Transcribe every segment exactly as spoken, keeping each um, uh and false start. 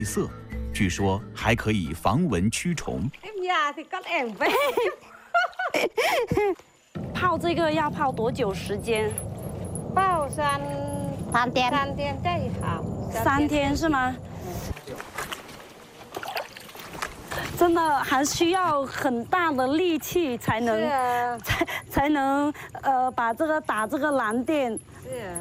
色，据说还可以防蚊驱虫。 泡这个要泡多久时间？ 泡三三天， 三天最好。 三天是吗？真的还需要很大的力气才能、 啊、 才才能呃把这个打这个蓝靛。 是啊。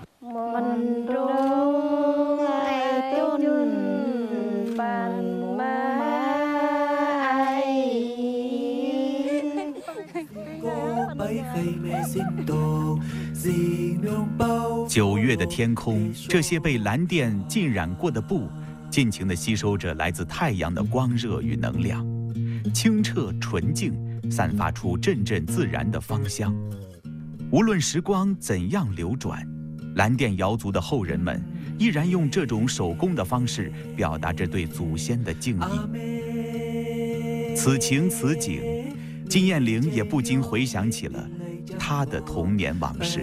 九月的天空，这些被蓝靛浸染过的布，尽情地吸收着来自太阳的光热与能量，清澈纯净，散发出阵阵自然的芳香。无论时光怎样流转，蓝靛瑶族的后人们依然用这种手工的方式表达着对祖先的敬意。此情此景，金燕玲也不禁回想起了她的童年往事。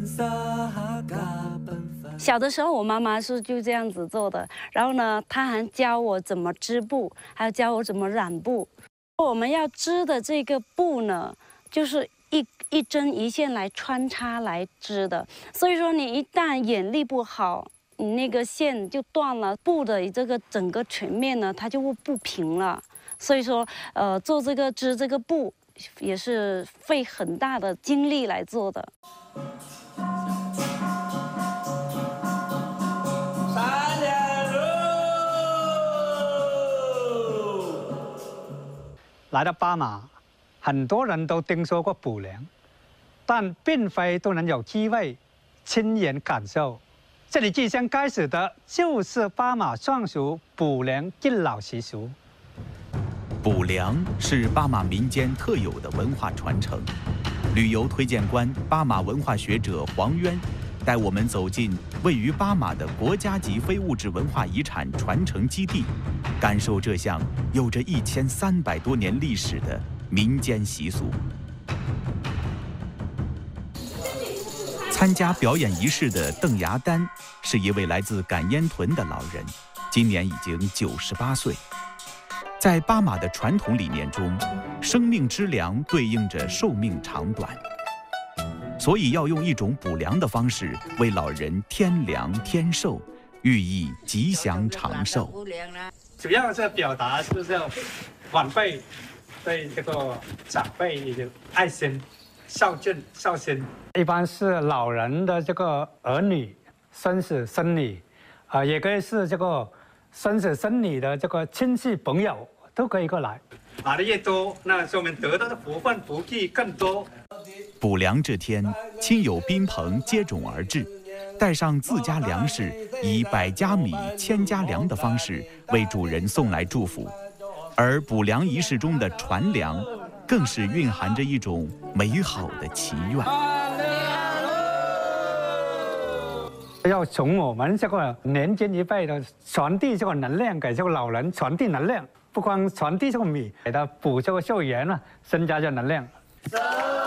小的时候，我妈妈是就这样子做的，然后呢，她还教我怎么织布，还有教我怎么染布。我们要织的这个布呢，就是一一针一线来穿插来织的，所以说你一旦眼力不好，你那个线就断了，布的这个整个全面呢，它就会不平了。所以说，呃，做这个织这个布也是费很大的精力来做的。 来到巴马，很多人都听说过补良，但并非都能有机会亲眼感受。这里即将开始的就是巴马尚属补良敬老习俗。 补良是巴马民间特有的文化传承。旅游推荐官、巴马文化学者黄渊带我们走进位于巴马的国家级非物质文化遗产传承基地，感受这项有着一千三百多年历史的民间习俗。参加表演仪式的邓牙丹是一位来自感烟屯的老人，今年已经九十八岁。在巴马的传统理念中，生命之粮对应着寿命长短，所以要用一种补粮的方式为老人添粮添寿，寓意吉祥长寿。 主要是表达就是要晚辈对这个长辈的爱心、孝敬、孝心。一般是老人的这个儿女、孙子、孙女，啊、呃，也可以是这个孙子孙女的这个亲戚朋友都可以过来。拿的越多，那说明得到的福分福气更多。 补粮这天，亲友宾朋接踵而至，带上自家粮食，以百家米、千家粮的方式为主人送来祝福。而补粮仪式中的传粮，更是蕴含着一种美好的祈愿。 要从我们这个年轻一辈的传递这个能量给这个老人，传递能量，不光传递这个米，给他补这个寿元啊，增加这能量。